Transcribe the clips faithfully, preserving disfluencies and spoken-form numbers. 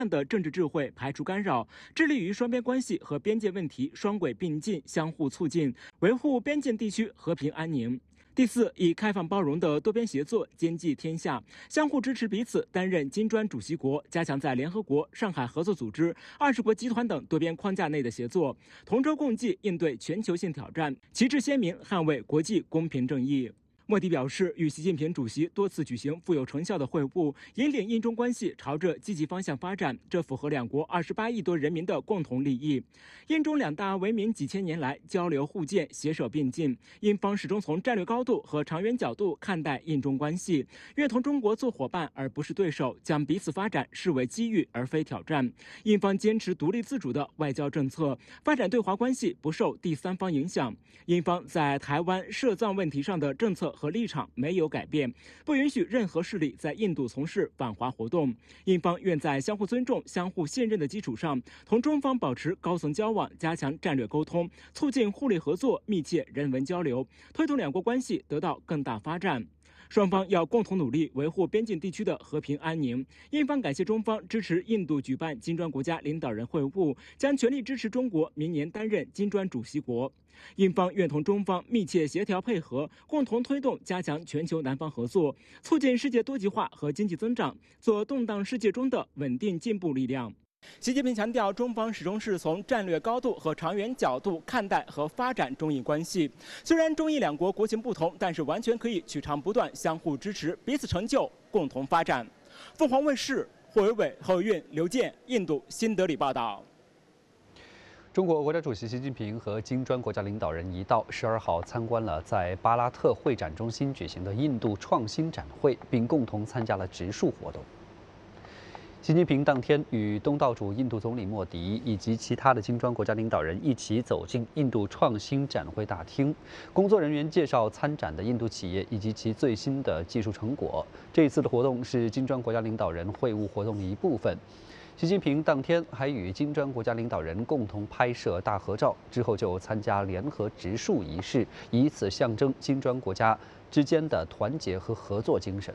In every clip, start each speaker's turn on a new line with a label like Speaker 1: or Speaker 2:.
Speaker 1: 的政治智慧排除干扰，致力于双边关系和边界问题双轨并进，相互促进，维护边境地区和平安宁。第四，以开放包容的多边协作兼济天下，相互支持彼此担任金砖主席国，加强在联合国、上海合作组织、二十国集团等多边框架内的协作，同舟共济应对全球性挑战，旗帜鲜明捍卫国际公平正义。莫迪表示，与习近平主席多次举行富有成效的会晤，引领印中关系朝着积极方向发展，这符合两国二十八亿多人民的共同利益。印中两大文明几千年来交流互鉴、携手并进，印方始终从战略高度和长远角度看待印中关系，愿同中国做伙伴而不是对手，将彼此发展视为机遇而非挑战。印方坚持独立自主的外交政策，发展对华关系不受第三方影响。印方在台湾涉藏问题上的政策和立场没有改变，不允许任何势力在印度从事反华活动。印方愿在相互尊重、相互信任的基础上，同中方保持高层交往，加强战略沟通，促进互利合作、密切人文交流，推动两国关系得到更大发展。双方要共同努力维护边境地区的和平安宁。印方感谢中方支持印度举办金砖国家领导人会晤，将全力支持中国明年担任金砖主席国。印方愿同中方密切协调配合，共同推动加强全球南方合作，促进世界多极化和经济增长，做动荡世界中的稳定进步力量。习近平强调，中方始终是从战略高度和长远角度看待和发展中印关系。虽然中印两国国情不同，但是完全可以取长补短，相互支持，彼此成就，共同发展。凤凰卫视霍维伟、何运、刘健，印度新德里报道。
Speaker 2: 中国国家主席习近平和金砖国家领导人一道，十二号参观了在巴拉特会展中心举行的印度创新展会，并共同参加了植树活动。习近平当天与东道主印度总理莫迪以及其他的金砖国家领导人一起走进印度创新展会大厅，工作人员介绍参展的印度企业以及其最新的技术成果。这一次的活动是金砖国家领导人会晤活动的一部分。习近平当天还与金砖国家领导人共同拍摄大合照，之后就参加联合植树仪式，以此象征金砖国家之间的团结和合作精神。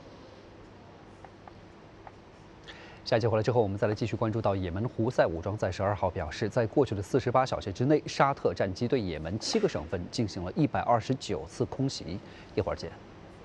Speaker 2: 下一节回来之后，我们再来继续关注到也门胡塞武装在十二号表示，在过去的四十八小时之内，沙特战机对也门七个省份进行了一百二十九次空袭。一会儿见。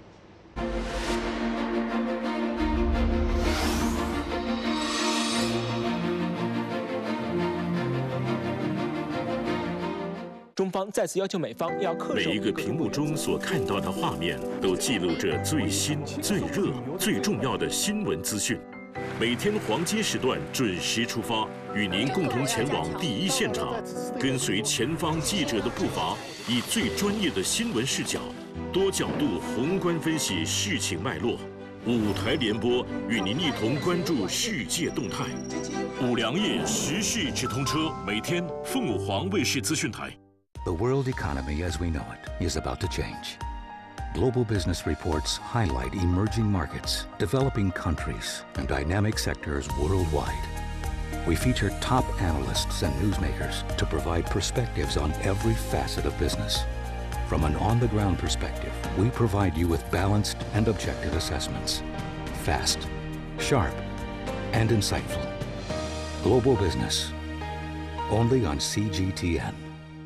Speaker 1: 中方再次要求美方要恪守。
Speaker 3: 每一个屏幕中所看到的画面，都记录着最新、最热、最重要的新闻资讯。每天黄金时段准时出发，与您共同前往第一现场，跟随前方记者的步伐，以最专业的新闻视角，多角度宏观分析事情脉络。五台联播与您一同关注世界动态。五粮液时事直通车，每天凤舞凰卫视资讯台。
Speaker 4: The world economy as we know it is about to change. Global business reports highlight emerging markets, developing countries, and dynamic sectors worldwide. We feature top analysts and newsmakers to provide perspectives on every facet of business. From an on-the-ground perspective, we provide you with balanced and objective assessments. Fast, sharp, and insightful. Global business, only on C G T N.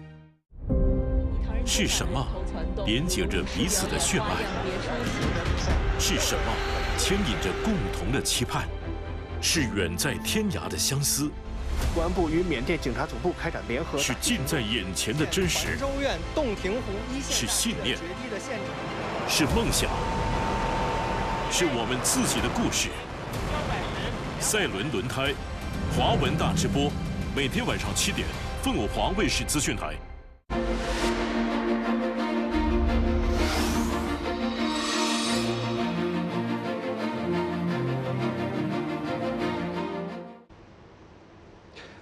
Speaker 3: 是什么连接着彼此的血脉？是什么牵引着共同的期盼？是远在天涯的相思。
Speaker 5: 公安部与缅甸警察总部开展联合。
Speaker 3: 是近在眼前的真实。
Speaker 5: 州院洞庭湖一线。
Speaker 3: 是信念。是梦想。是我们自己的故事。赛伦轮胎，华文大直播，每天晚上七点，凤舞华卫视资讯台。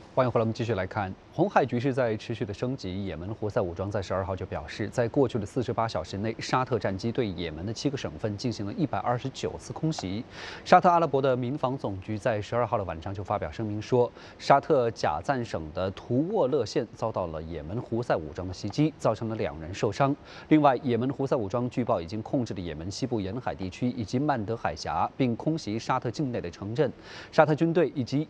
Speaker 2: 欢迎回来，我们继续来看红海局势在持续的升级。也门胡塞武装在十二号就表示，在过去的四十八小时内，沙特战机对也门的七个省份进行了一百二十九次空袭。沙特阿拉伯的民防总局在十二号的晚上就发表声明说，沙特贾赞省的图沃勒县遭到了也门胡塞武装的袭击，造成了两人受伤。另外，也门胡塞武装据报已经控制了也门西部沿海地区以及曼德海峡，并空袭沙特境内的城镇。沙特军队以及